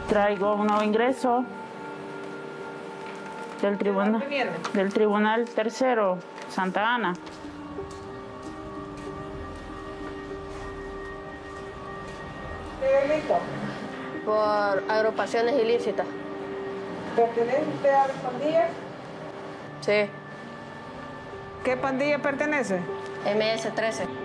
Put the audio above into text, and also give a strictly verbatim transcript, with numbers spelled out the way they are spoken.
Traigo un nuevo ingreso del tribunal, del tribunal tercero, Santa Ana. ¿Qué delito? Por agrupaciones ilícitas. ¿Pertenece usted a las pandillas? Sí. ¿Qué pandilla pertenece? M S trece.